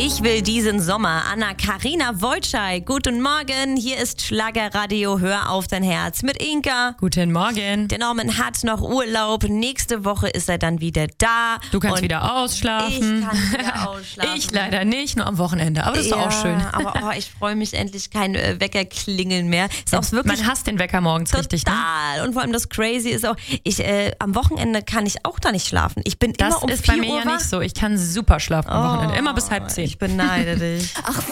Ich will diesen Sommer. Anna-Karina Wojcik. Guten Morgen, hier ist Schlagerradio. Hör auf dein Herz mit Inka. Guten Morgen. Der Norman hat noch Urlaub. Nächste Woche ist er dann wieder da. Du kannst wieder ausschlafen. Ich kann wieder ausschlafen. Ich leider nicht, nur am Wochenende. Aber das ist doch auch schön. Aber ich freue mich endlich, kein Wecker klingeln mehr. Ist auch wirklich Man hasst den Wecker morgens richtig, ne? total. Und vor allem das Crazy ist auch, am Wochenende kann ich auch da nicht schlafen. Ich bin immer um 4 Uhr Das ist bei mir ja nicht so. Ich kann super schlafen am Wochenende. Immer bis 3:30. Ich beneide dich. Ach,